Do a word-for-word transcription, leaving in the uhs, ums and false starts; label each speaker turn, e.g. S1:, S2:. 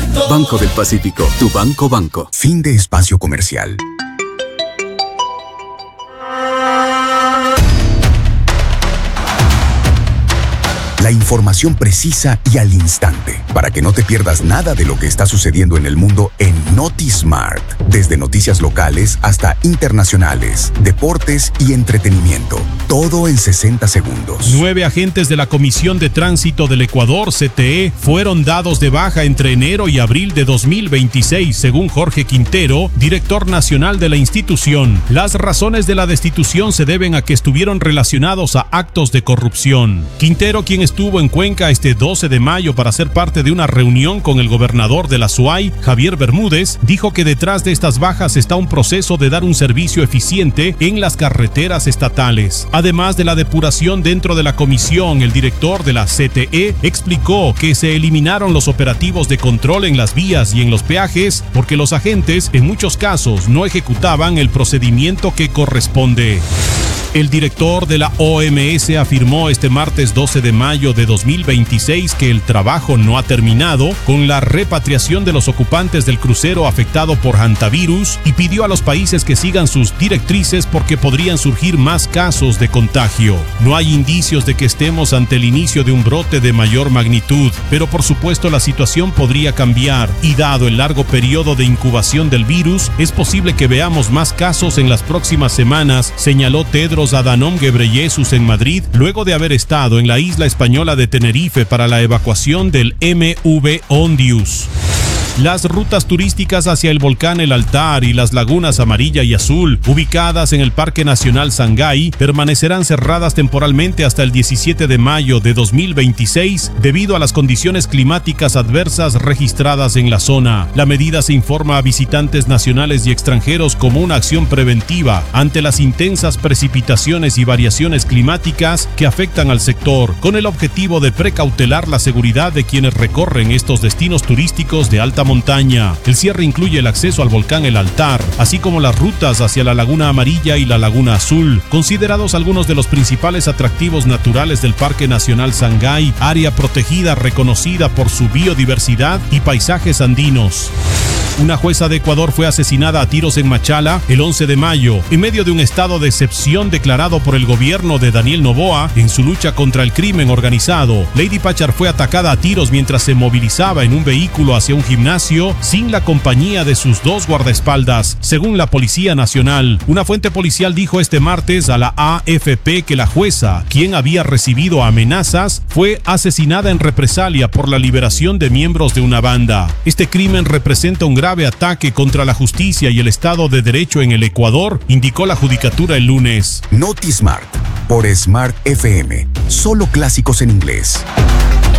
S1: momento.
S2: Banco del Pacífico, tu banco banco.
S3: Fin de espacio comercial. La información precisa y al instante, para que no te pierdas nada de lo que está sucediendo en el mundo en NotiSmart. Desde noticias locales hasta internacionales, deportes y entretenimiento. Todo en sesenta segundos.
S4: Nueve agentes de la Comisión de Tránsito del Ecuador, C T E, fueron dados de baja entre enero y abril de dos mil veintiséis, según Jorge Quintero, director nacional de la institución. Las razones de la destitución se deben a que estuvieron relacionados a actos de corrupción. Quintero, quien estuvo en Cuenca este doce de mayo para ser parte de una reunión con el gobernador de la S U A Y, Javier Bermúdez, dijo que detrás de estas bajas está un proceso de dar un servicio eficiente en las carreteras estatales. Además de la depuración dentro de la comisión, el director de la C T E explicó que se eliminaron los operativos de control en las vías y en los peajes porque los agentes en muchos casos no ejecutaban el procedimiento que corresponde. El director de la O M S afirmó este martes doce de mayo de dos mil veintiséis que el trabajo no ha terminado con la repatriación de los ocupantes del crucero afectado por hantavirus y pidió a los países que sigan sus directrices porque podrían surgir más casos de contagio. No hay indicios de que estemos ante el inicio de un brote de mayor magnitud, pero por supuesto la situación podría cambiar y dado el largo periodo de incubación del virus, es posible que veamos más casos en las próximas semanas, señaló Tedros Adhanom Ghebreyesus en Madrid, luego de haber estado en la isla española de Tenerife para la evacuación del M V Ondius. Las rutas turísticas hacia el volcán El Altar y las lagunas Amarilla y Azul, ubicadas en el Parque Nacional Sangay, permanecerán cerradas temporalmente hasta el diecisiete de mayo de dos mil veintiséis debido a las condiciones climáticas adversas registradas en la zona. La medida se informa a visitantes nacionales y extranjeros como una acción preventiva ante las intensas precipitaciones y variaciones climáticas que afectan al sector, con el objetivo de precautelar la seguridad de quienes recorren estos destinos turísticos de alta montaña. El cierre incluye el acceso al volcán El Altar, así como las rutas hacia la Laguna Amarilla y la Laguna Azul, considerados algunos de los principales atractivos naturales del Parque Nacional Sangay, área protegida reconocida por su biodiversidad y paisajes andinos. Una jueza de Ecuador fue asesinada a tiros en Machala el once de mayo, en medio de un estado de excepción declarado por el gobierno de Daniel Noboa en su lucha contra el crimen organizado. Lady Pachar fue atacada a tiros mientras se movilizaba en un vehículo hacia un gimnasio sin la compañía de sus dos guardaespaldas, según la Policía Nacional. Una fuente policial dijo este martes a la A F P que la jueza, quien había recibido amenazas, fue asesinada en represalia por la liberación de miembros de una banda. Este crimen representa un grave ataque contra la justicia y el Estado de Derecho en el Ecuador, indicó la Judicatura el lunes.
S3: NotiSmart, por Smart F M. Solo clásicos en inglés.